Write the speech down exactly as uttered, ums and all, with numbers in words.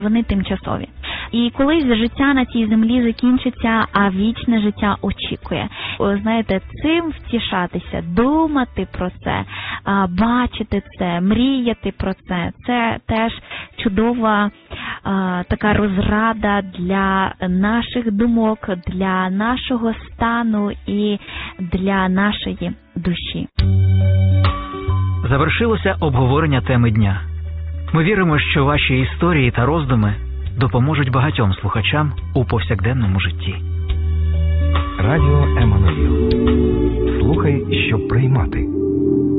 вони тимчасові. І колись життя на цій землі закінчиться, а вічне життя очікує. Знаєте, цим втішатися, думати про це, бачити це, мріяти про це – це теж чудова така розрада для наших думок, для нашого стану і для нашої душі. Завершилося обговорення теми дня. Ми віримо, що ваші історії та роздуми допоможуть багатьом слухачам у повсякденному житті. Радіо Еммануїл. Слухай, щоб приймати.